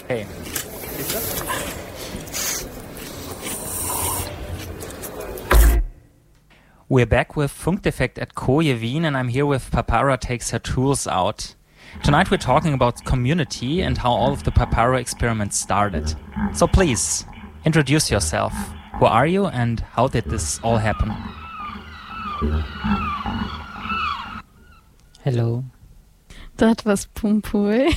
Hey. We're back with Funkdefekt at Koje Wien, and I'm here with Papara Takes Her Tools Out. Tonight we're talking about community and how all of the Papara experiments started. So please, introduce yourself. Who are you and how did this all happen? Hello. That was Pumpui.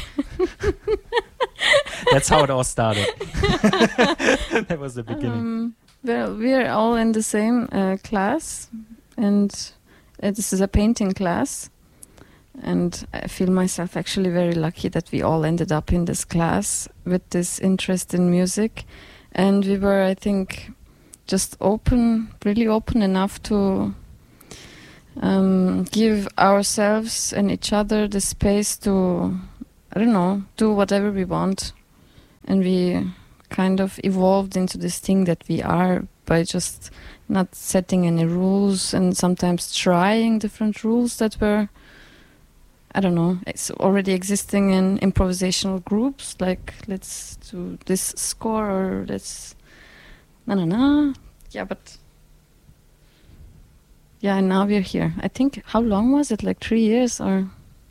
That's how it all started. That was the beginning. Well, we're all in the same class, and this is a painting class. And I feel myself actually very lucky that we all ended up in this class with this interest in music. And we were, I think, just really open enough to give ourselves and each other the space to, do whatever we want. And we kind of evolved into this thing that we are by just not setting any rules and sometimes trying different rules that were, it's already existing in improvisational groups, like let's do this score or let's yeah, but yeah, and now we're here. I think, how long was it, like 3 years or?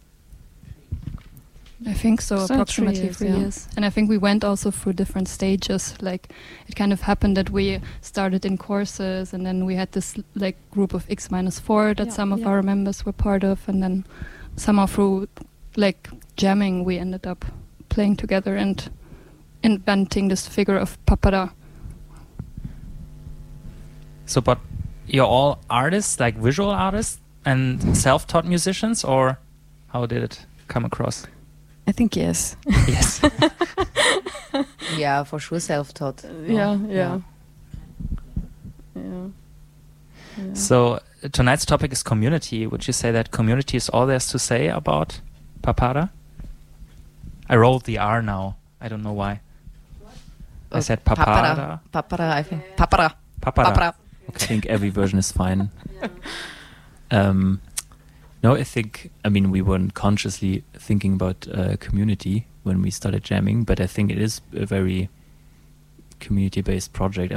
I think so, approximately 3 years. years. And I think we went also through different stages. Like, it kind of happened that we started in courses, and then we had this like group of X-4 that some of our members were part of, and then somehow through like jamming we ended up playing together and inventing this figure of Papara. So, but you're all artists, like visual artists and self-taught musicians, or how did it come across? I think yes. Yes. Yeah, for sure self-taught. Yeah. So tonight's topic is community. Would you say that community is all there's to say about Papara? I rolled the R now. I don't know why. I said Papara. Papara, I think. Papara. Papara. I think every version is fine. No, we weren't consciously thinking about community when we started jamming, but I think it is a very community-based project.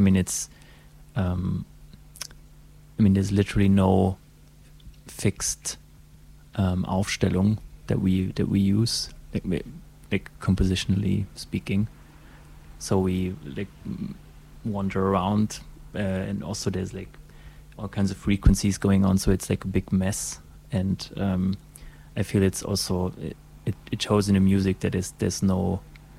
There's literally no fixed Aufstellung that we use, like compositionally speaking. So we wander around, and also there's like all kinds of frequencies going on, so it's like a big mess. And I feel it's also it shows in the music that there's no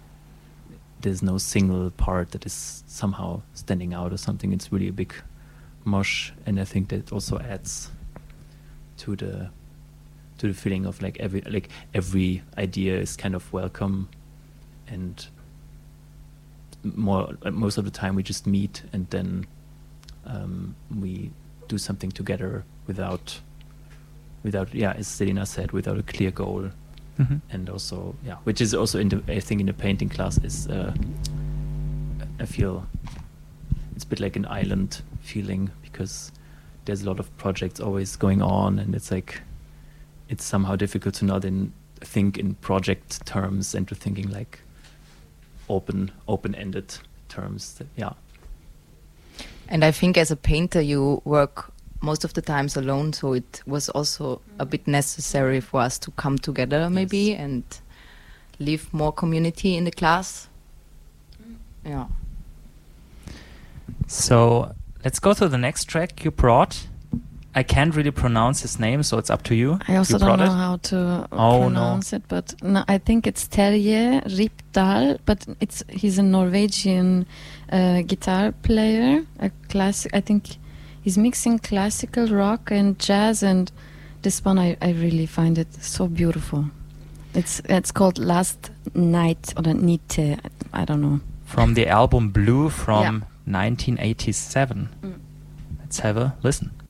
single part that is somehow standing out or something. It's really a big mosh, and I think that also adds to the feeling of every idea is kind of welcome, and most of the time we just meet and then we do something together without, as Selina said, without a clear goal. Mm-hmm. And also, which is also in the painting class is, I feel it's a bit like an island feeling, because there's a lot of projects always going on, and it's somehow difficult to not think in project terms and to thinking like open-ended terms. And I think as a painter you work most of the times alone, so it was also a bit necessary for us to come together maybe and leave more community in the class. Yeah. So let's go to the next track you brought. I can't really pronounce his name, so it's up to you. I also don't know how to pronounce it, but no, I think it's Terje Rypdal, but he's a Norwegian guitar player, a classic. I think he's mixing classical rock and jazz, and this one I really find it so beautiful. It's called Last Night or Night, I don't know. From the album Blue from 1987. Let's have a listen.